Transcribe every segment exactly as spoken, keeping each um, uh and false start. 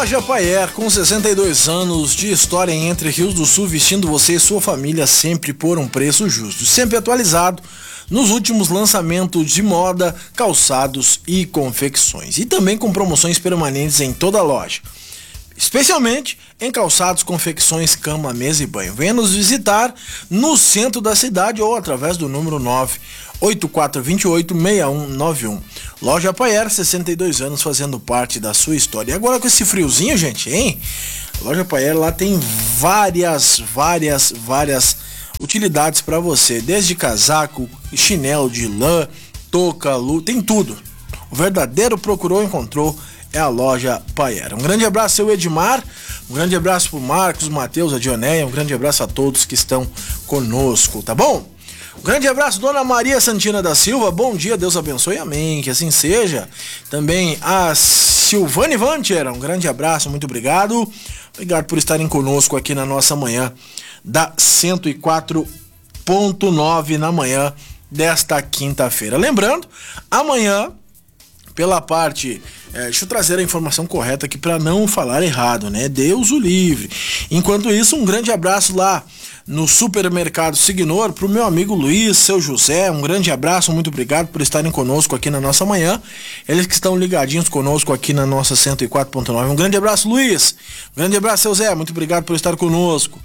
Loja Paier, com sessenta e dois anos de história em Entre Rios do Sul, vestindo você e sua família sempre por um preço justo, sempre atualizado nos últimos lançamentos de moda, calçados e confecções. E também com promoções permanentes em toda a loja, especialmente em calçados, confecções, cama, mesa e banho. Venha nos visitar no centro da cidade ou através do número nove oito quatro dois oito, seis um nove um. Loja Paier, sessenta e dois anos fazendo parte da sua história. E agora com esse friozinho, gente, hein? A Loja Paier lá tem várias, várias, várias utilidades para você. Desde casaco, chinelo de lã, touca, luva, tem tudo. O verdadeiro procurou, encontrou. É a Loja Paier. Um grande abraço, seu Edmar. Um grande abraço pro Marcos, Matheus, a Dionéia. Um grande abraço a todos que estão conosco, tá bom? Um grande abraço, Dona Maria Santina da Silva. Bom dia, Deus abençoe, amém. Que assim seja. Também a Silvane Vanter. Um grande abraço, muito obrigado. Obrigado por estarem conosco aqui na nossa manhã da cento e quatro ponto nove na manhã desta quinta-feira. Lembrando, amanhã, pela parte... É, deixa eu trazer a informação correta aqui para não falar errado, né? Deus o livre. Enquanto isso, um grande abraço lá no Supermercado Signor pro meu amigo Luiz, seu José. Um grande abraço, muito obrigado por estarem conosco aqui na nossa manhã. Eles que estão ligadinhos conosco aqui na nossa cento e quatro ponto nove. Um grande abraço, Luiz. Um grande abraço, seu Zé. Muito obrigado por estar conosco.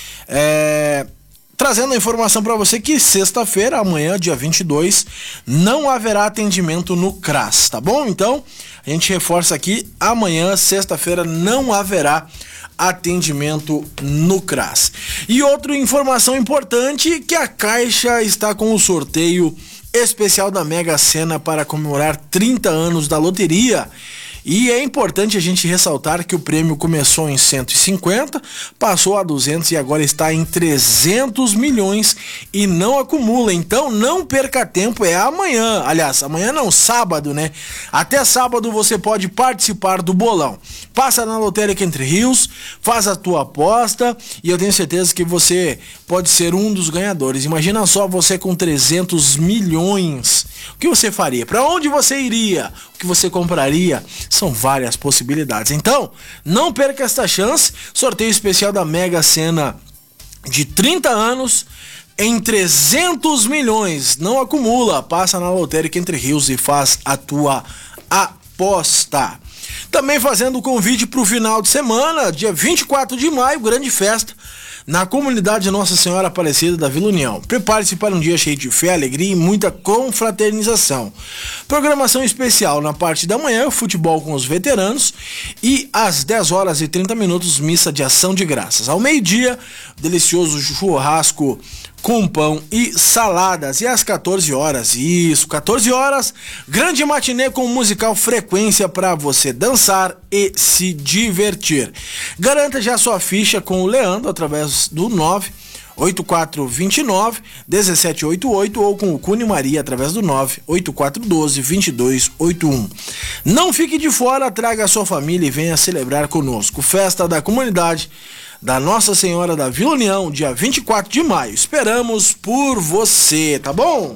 É... Trazendo a informação para você que sexta-feira, amanhã, dia vinte e dois, não haverá atendimento no C R A S, tá bom? Então, a gente reforça aqui, amanhã, sexta-feira, não haverá atendimento no C R A S. E outra informação importante, que a Caixa está com o sorteio especial da Mega Sena para comemorar trinta anos da loteria. E é importante a gente ressaltar que o prêmio começou em cento e cinquenta, passou a duzentos e agora está em trezentos milhões e não acumula. Então não perca tempo, é amanhã. Aliás, amanhã não, sábado, né? Até sábado você pode participar do bolão. Passa na Lotérica Entre Rios, faz a tua aposta e eu tenho certeza que você pode ser um dos ganhadores. Imagina só você com trezentos milhões. O que você faria? Para onde você iria? O que você compraria? São várias possibilidades. Então, não perca esta chance. Sorteio especial da Mega Sena de trinta anos em trezentos milhões. Não acumula. Passa na Lotérica Entre Rios e faz a tua aposta. Também fazendo o convite para o final de semana, dia vinte e quatro de maio, grande festa na comunidade Nossa Senhora Aparecida da Vila União. Prepare-se para um dia cheio de fé, alegria e muita confraternização. Programação especial na parte da manhã, futebol com os veteranos, e às dez horas e trinta minutos, missa de ação de graças. Ao meio-dia, delicioso churrasco com pão e saladas. E às quatorze horas, isso, quatorze horas, grande matinê com musical Frequência para você dançar e se divertir. Garanta já sua ficha com o Leandro através do nove oito quatro dois nove um sete oito oito ou com o Cune Maria através do nove oito quatro um dois dois dois oito um. Não fique de fora, traga a sua família e venha celebrar conosco. Festa da comunidade da Nossa Senhora da Vila União, dia vinte e quatro de maio. Esperamos por você, tá bom?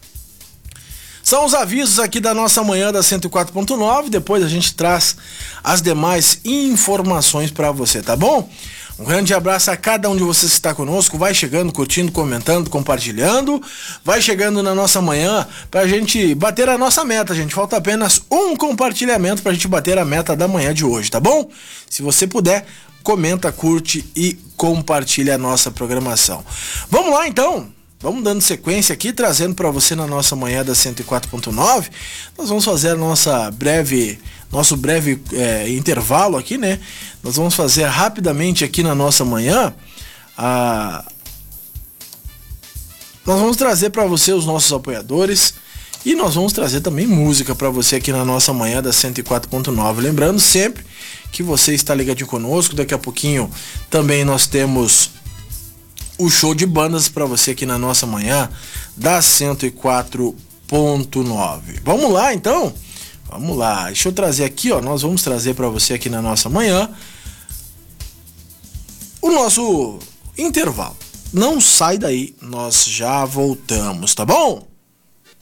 São os avisos aqui da nossa manhã da cento e quatro ponto nove. Depois a gente traz as demais informações para você, tá bom? Um grande abraço a cada um de vocês que está conosco. Vai chegando, curtindo, comentando, compartilhando. Vai chegando na nossa manhã pra gente bater a nossa meta, gente. Falta apenas um compartilhamento pra gente bater a meta da manhã de hoje, tá bom? Se você puder, comenta, curte e compartilha a nossa programação. Vamos lá então, vamos dando sequência aqui, trazendo para você na nossa manhã da cento e quatro ponto nove. Nós vamos fazer a nossa breve, nosso breve é, intervalo aqui, né? Nós vamos fazer rapidamente aqui na nossa manhã, a... nós vamos trazer para você os nossos apoiadores. E nós vamos trazer também música para você aqui na nossa manhã da cento e quatro ponto nove. Lembrando sempre que você está ligadinho conosco. Daqui a pouquinho também nós temos o show de bandas para você aqui na nossa manhã da cento e quatro ponto nove. Vamos lá então? Vamos lá. Deixa eu trazer aqui, ó. Nós vamos trazer para você aqui na nossa manhã o nosso intervalo. Não sai daí, nós já voltamos, tá bom?